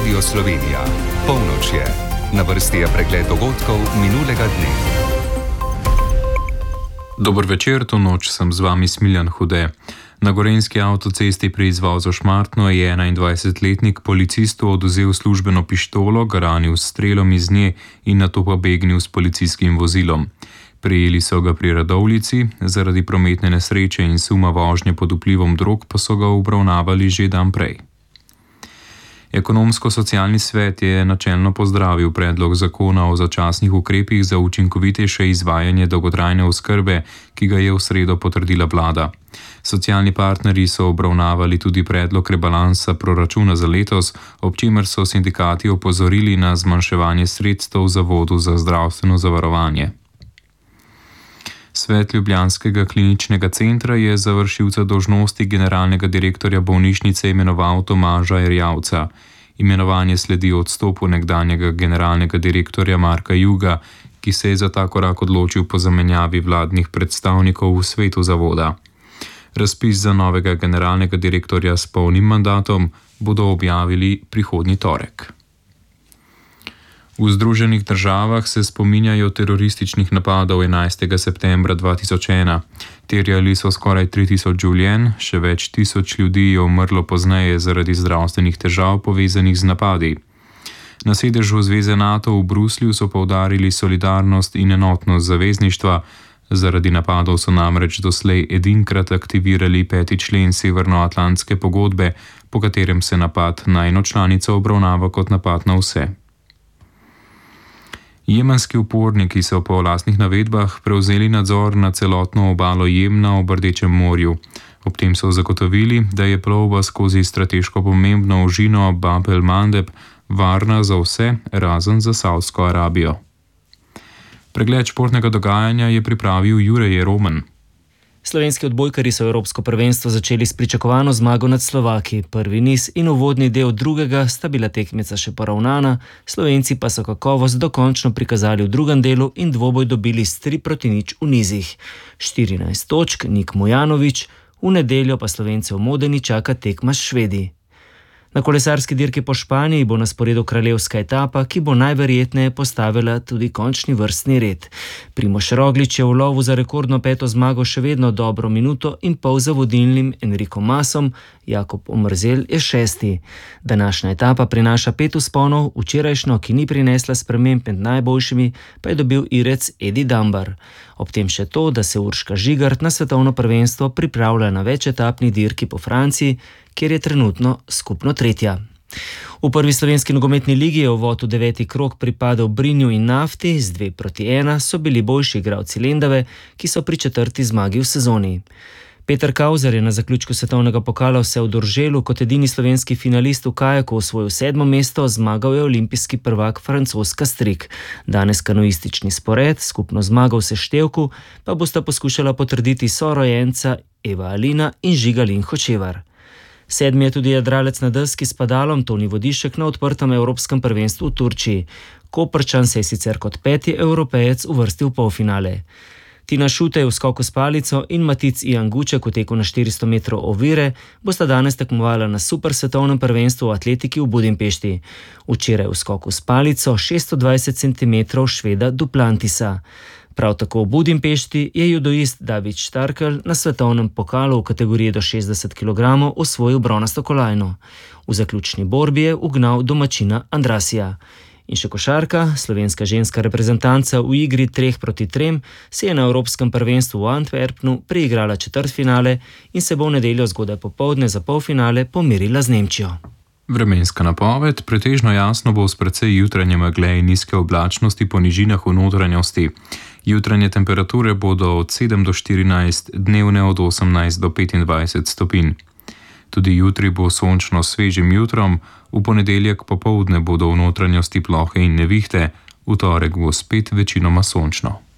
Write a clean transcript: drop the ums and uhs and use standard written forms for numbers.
Radio Slovenija. Polnoč je. Na vrsti je pregled dogodkov minulega dne. Dober večer, to noč sem z vami Smiljan Hude. Na gorenjski avtocesti pri izvozu Šmartno je 21-letnik policistu odvzel službeno pištolo, ga ranil s strelom iz nje in nato pobegnil s policijskim vozilom. Prijeli so ga pri Radovljici, zaradi prometne nesreče in suma vožnje pod vplivom drog pa so ga obravnavali že dan prej. Ekonomsko-socialni svet je načelno pozdravil predlog zakona o začasnih ukrepih za učinkovitejše izvajanje dolgotrajne oskrbe, ki ga je v sredo potrdila vlada. Socialni partnerji so obravnavali tudi predlog rebalansa proračuna za letos, ob čemer so sindikati opozorili na zmanjševanje sredstev Zavodu za zdravstveno zavarovanje. Svet ljubljanskega kliničnega centra je za vršilca dolžnosti generalnega direktorja bolnišnice imenoval Tomaža Erjavca. Imenovanje sledi odstopu nekdanjega generalnega direktorja Marka Juga, ki se je za ta korak odločil po zamenjavi vladnih predstavnikov v svetu zavoda. Razpis za novega generalnega direktorja s polnim mandatom bodo objavili prihodnji torek. V Združenih državah se spominjajo terorističnih napadov 11. septembra 2001. Terjali so skoraj 3000 življenj, še več tisoč ljudi je umrlo pozneje zaradi zdravstvenih težav povezanih z napadi. Na sedežu Zveze NATO v Bruslju so poudarili solidarnost in enotnost zavezništva. Zaradi napadov so namreč doslej edinkrat aktivirali 5. člen Severnoatlantske pogodbe, po katerem se napad na eno članico obravnava kot napad na vse. Jemenski uporniki so po lastnih navedbah prevzeli nadzor nad celotno obalo Jemna ob Rdečem morju. Ob tem so zagotovili, da je plovba skozi strateško pomembno ožino Bab el-Mandeb varna za vse, razen za Savdsko Arabijo. Pregled športnega dogajanja je pripravil Jure Roman. Slovenski odbojkarji so evropsko prvenstvo začeli s pričakovano zmago nad Slovaki. Prvi niz in uvodni del drugega sta bila tekmeca še poravnana, Slovenci pa so kakovost dokončno prikazali v drugem delu in dvoboj dobili s 3-0 v nizih. 14 točk, Nik Mujanović, v nedeljo pa Slovence v Modeni čaka tekma s Švedi. Na kolesarski dirki po Španiji bo na sporedu kraljevska etapa, ki bo najverjetneje postavila tudi končni vrstni red. Primož Roglič je v lovu za rekordno 5. zmago še vedno dobro minuto in pol za vodilnim Enrikom Masom, Jakob Omrzel je 6. Današnja etapa prinaša 5 vzponov, včerajšnjo, ki ni prinesla sprememb med najboljšimi, pa je dobil Irec Edi Dambar. Ob tem še to, da se Urška Žigart na svetovno prvenstvo pripravlja na večetapni dirki po Franciji, kjer je trenutno skupno 3. V prvi slovenski nogometni ligi je uvod v 9. krog pripadal Brinju in Nafti, z 2-1 so bili boljši igralci Lendave, ki so pri 4. zmagi v sezoni. Peter Kauzar je na zaključku svetovnega pokala vse v Dorželu kot edini slovenski finalist v kajaku osvojil 7. mesto, zmagal je olimpijski prvak Francoz Castrik. Danes kanuistični spored, skupno zmago v seštevku, pa bosta poskušala potrditi sorojenca Eva Alina in Žiga Hočevar. 7. je tudi jadralec na deski s padalom Toni Vodišek na odprtem evropskem prvenstvu v Turčiji. Koprčan se je sicer kot 5. Evropejec uvrstil v polfinale. Tina Šutej v skoku s palico in Matic Ian Guček v teku na 400 metrov ovire bosta danes tekmovala na super svetovnem prvenstvu v atletiki v Budimpešti. Včeraj v skoku s palico 620 cm Šveda Duplantisa. Prav tako v Budimpešti je judoist David Štarkel na svetovnem pokalu v kategoriji do 60 kg osvojil bronasto kolajno. V zaključni borbi je ugnal domačina Andrasija. In še košarka, slovenska ženska reprezentanca v igri 3-3 se je na evropskem prvenstvu v Antwerpnu preigrala četrtfinale in se bo v nedeljo zgodaj popoldne za polfinale pomerila z Nemčijo. Vremenska napoved: pretežno jasno bo s precej jutranje megle in nizke oblačnosti po nižinah v notranjosti. Jutranje temperature bodo od 7 do 14, dnevne od 18 do 25 stopinj. Tudi jutri bo sončno s svežim jutrom, v ponedeljek popoldne bodo v notranjosti plohe in nevihte, v torek bo spet večinoma sončno.